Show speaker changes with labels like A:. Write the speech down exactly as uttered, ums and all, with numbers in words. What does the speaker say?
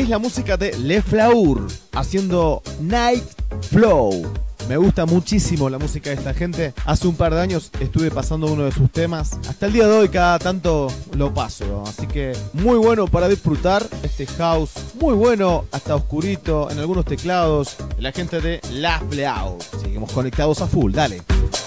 A: es la música de Le Fleur haciendo Night Flow. Me gusta muchísimo la música de esta gente. Hace un par de años estuve pasando uno de sus temas. Hasta el día de hoy cada tanto lo paso. Así que muy bueno para disfrutar este house. Muy bueno, hasta oscurito en algunos teclados. La gente de La Fleur. Seguimos conectados a full, dale.